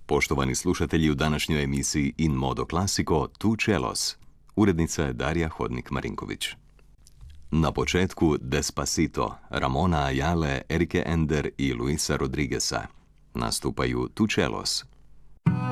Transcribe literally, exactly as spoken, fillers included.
Poštovani slušatelji, u današnjoj emisiji In Modo Classico Tu Celos. Urednica je Darija Hodnik-Marinković. Na početku Despacito, Ramona Ayale, Erike Ender i Luisa Rodrigueza. Nastupaju Tu Celos.